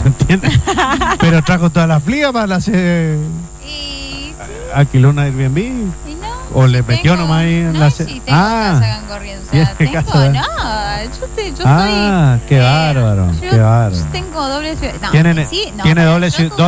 ¿Entiendes? Pero trajo toda la fliga para hacer. Y sí, ¿Alquiló una Airbnb? y no. ¿O le sí metió tengo- nomás ahí en no, la sí, tengo casa en Corrientes. O sea, ¿tiene tengo, casa? no, yo soy. Qué bárbaro, Yo qué bárbaro. tengo doble ciudadanía. No, Tiene sí, no, doble yo ciudadanía.